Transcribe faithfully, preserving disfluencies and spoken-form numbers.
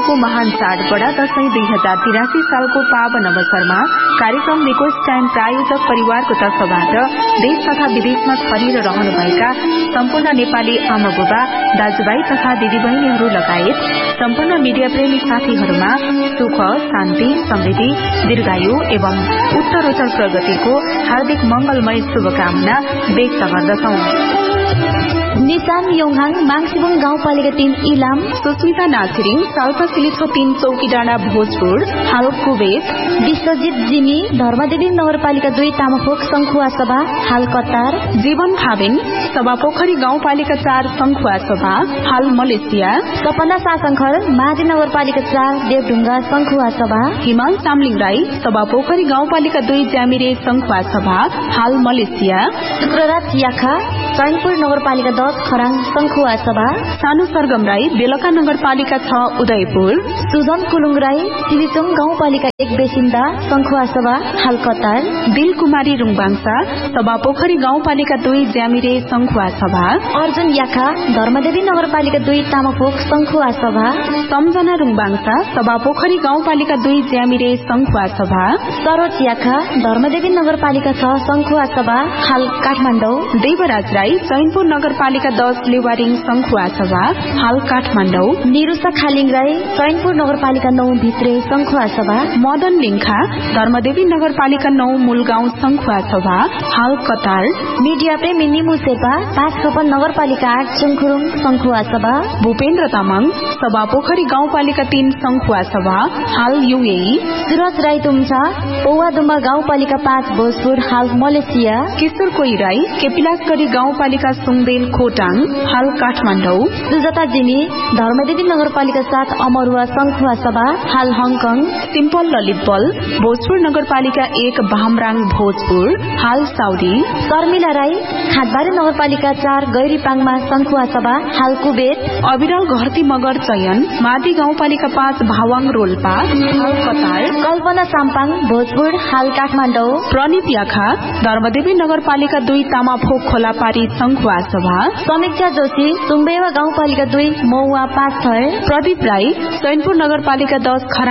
नेपालको महान चाड बडा दशैं दुई हजार तिरासी सालको पावन अवसरमा कार्यक्रम रिक्वेस्ट टाइम प्रायोजक परिवारको तर्फबाट देश तथा विदेशमा छरिएर रहनुभएका सम्पूर्ण नेपाली आमा बुबा दाजुभाइ तथा दिदीबहिनीहरू लगायत सम्पूर्ण मिडिया प्रेमी साथीहरूमा सुख शान्ति समृद्धि दीर्घायु एवं उत्तरोत्तर प्रगतिको हार्दिक मंगलमय शुभकामना व्यक्त गर्दछौं। निशान योङहाङ माङसिबुङ गाउँपालिका तीन इलाम, सुस्मिता नासिरिङ साल्पा सिलिछो तीन चौकी डाँडा भोजपुर हाल कुवेत, विश्वजित जिमी धर्मदेवी नगरपालिका दुई तामाफोक संखुवा सभा हाल कतार, जीवन थाबिङ सभापोखरी गाउँपालिका चार संखुवा सभा हाल मलेसिया, सपना सासंखर माझी नगरपालिका चार देवढुङ्गा संखुवा सभा, हिमाल चामलिङ राई सभापोखरी गाउँपालिका दुई ज्यामिरे संखुवा सभा हाल मलेसिया, शुक्रराज याखा चैनपुर नगरपालिका दस खराङ संखुवा सभा, सानो सरगम राई बेलका नगरपालिका छ उदयपुर, सुजन कुलुङ राई सिलिचोङ गाउँपालिका एक बेसिन्दा संखुवा सभा हाल कतार, दिल कुमारी रुङबाङसा सभापोखरी गाउँपालिका दुई ज्यामिरे संखुवा सभा, अर्जुन याखा धर्मदेवी नगरपालिका दुई तामाफोक संखुवा सभा, सम्झना रुङबाङसा सभापोखरी गाउँपालिका दुई ज्यामिरे संखुवा सभा, सरोज याखा धर्मदेवी नगरपालिका छ संखुवा सभा हाल काठमाडौँ, देवराज राई चैनपुर नगरपालिका दस लेवारिङ संखुवा सभा हाल काठमाडौँ, निरुषा खालिङ राई चैनपुर नगरपालिका नौ भित्रे संखुवा सभा, मदन लिङ्खा धर्मदेवी नगरपालिका नौ मूलगाउँ संखुवा सभा हाल कतार, मिडिया प्रेमी निमु शेर्पा पाँच खपन नगरपालिका आठ चुङखुरुङ संखुवा सभा, भूपेन्द्र तामाङ सभापोखरी गाउँपालिका तीन संखुवा सभा हाल यूएई, सुरज राई तुम्छा पौवादुम्बा गाउँपालिका पाँच भोजपुर हाल मलेसिया, किशोर कोई राई केपिलासगढी गाउँपालिका सुङदेन खोटाङ हाल काठमाडौँ, सुजाता जिमी धर्मदेवी नगरपालिका सात अमरुवा संखुवा सभा हाल हङकङ, सिम्पल ललितबल भोजपुर नगरपालिका एक भामराङ भोजपुर हाल साउदी, शर्मिला राई खाटबारी नगरपालिका चार गैरीपाङमा संखुवा सभा हाल कुवेत, अविरल घरती मगर चयन मादी गाउँपालिका पाँच भावाङ रोल्पा हाल कतार, कल्पना साम्पाङ भोजपुर हाल काठमाडौँ, प्रणित याखा धर्मदेवी नगरपालिका दुई तामाफोक खोलापारी संखुवा सभा, समीक्षा जोशी सुम्बेवा गाउँपालिका दुई मौवा पाँच थर, प्रदीप राई चैनपुर नगरपालिका दस खरा